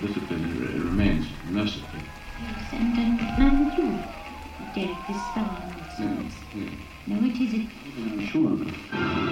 discipline remains merciful. Yes, and you, Derek, this fellow. Yes, yes. No, it isn't. I'm sure of it.